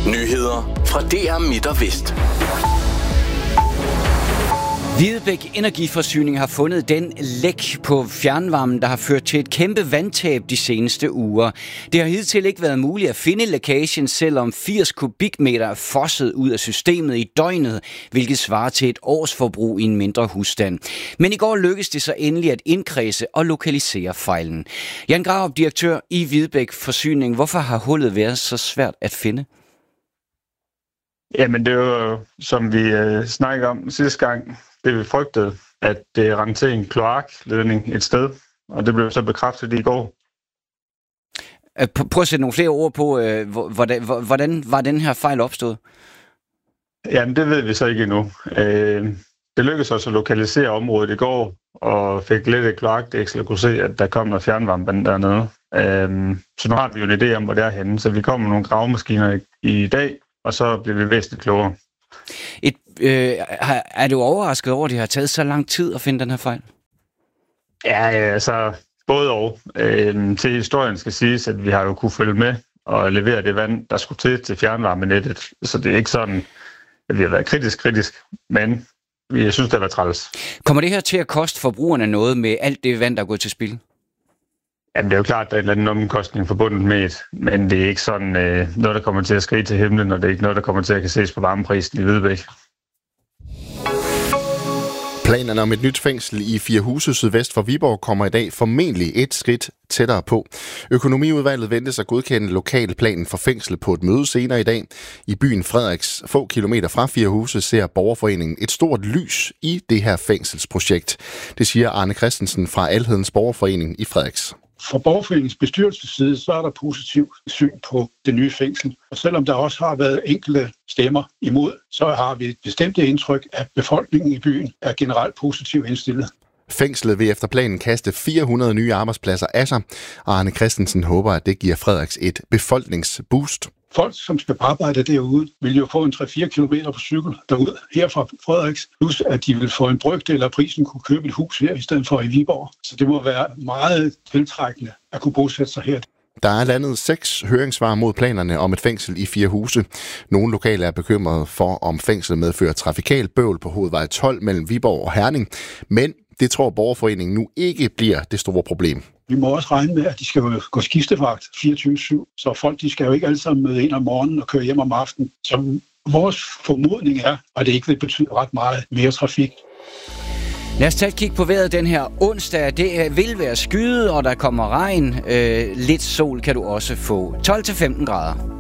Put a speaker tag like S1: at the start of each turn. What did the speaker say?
S1: Nyheder fra DR Midt og Vest.
S2: Videbæk Energiforsyning har fundet den læk på fjernvarmen, der har ført til et kæmpe vandtab de seneste uger. Det har hidtil ikke været muligt at finde lækagen, selvom 80 kubikmeter er fosset ud af systemet i døgnet, hvilket svarer til et års forbrug i en mindre husstand. Men i går lykkedes det så endelig at indkredse og lokalisere fejlen. Jan Grarup, direktør i Videbæk Forsyning. Hvorfor har hullet været så svært at finde?
S3: Jamen det er jo, som vi snakkede om sidste gang, det vi frygtede, at det rendte til en kloakledning et sted, og det blev så bekræftet i går.
S2: Prøv at sætte nogle flere ord på, hvordan var den her fejl opstået?
S3: Jamen det ved vi så ikke endnu. Det lykkedes også at lokalisere området i går, og fik lidt et kloakdæksel og kunne se, at der kom noget fjernvarmevand dernede. Så nu har vi jo en idé om, hvor det er henne, så vi kommer med nogle gravemaskiner i dag, og så bliver vi væsentligt klogere.
S2: Er du overrasket over, at det har taget så lang tid at finde den her fejl?
S3: Ja, altså både og. Til historien skal siges, at vi har jo kunne følge med og levere det vand, der skulle til fjernvarmenettet. Så det er ikke sådan, at vi har været kritisk, men jeg synes, det har været træls.
S2: Kommer det her til at koste forbrugerne noget med alt det vand, der er gået til spilde?
S3: Jamen, det er jo klart, at der er en eller anden omkostning forbundet med det, men det er ikke sådan noget, der kommer til at skrige til himlen, og det er ikke noget, der kommer til at kan ses på varmeprisen i Videbæk.
S4: Planerne om et nyt fængsel i Firehuse sydvest for Viborg kommer i dag formentlig et skridt tættere på. Økonomiudvalget ventes at godkende lokalplanen for fængsel på et møde senere i dag. I byen Frederiks, få kilometer fra Firehuse, ser borgerforeningen et stort lys i det her fængselsprojekt. Det siger Arne Christensen fra Alhedens Borgerforening i Frederiks.
S5: Fra borgerforeningens bestyrelsesside, så er der positivt syn på det nye fængsel. Og selvom der også har været enkelte stemmer imod, så har vi et bestemt indtryk, at befolkningen i byen er generelt positivt indstillet.
S4: Fængslet vil efter planen kaste 400 nye arbejdspladser af sig, og Arne Christensen håber, at det giver Frederiks et befolkningsboost.
S5: Folk, som skal arbejde derude, vil jo få en 3-4 kilometer på cykel derude her fra Frederiks, plus at de vil få en brøkdel af prisen kunne købe et hus her i stedet for i Viborg. Så det må være meget tiltrækkende at kunne bosætte sig her.
S4: Der er landet 6 høringssvar mod planerne om et fængsel i Firehuse. Nogle lokale er bekymrede for, om fængslet medfører trafikal bøvl på hovedvej 12 mellem Viborg og Herning, men det tror borgerforeningen nu ikke bliver det store problem.
S5: Vi må også regne med, at de skal gå skiftevagt 24/7, så folk de skal jo ikke alle sammen møde ind om morgenen og køre hjem om aftenen. Så vores formodning er, at det ikke vil betyde ret meget mere trafik.
S2: Lad os tage et kig på vejret den her onsdag. Det vil være skyet, og der kommer regn. Lidt sol kan du også få. 12-15 grader.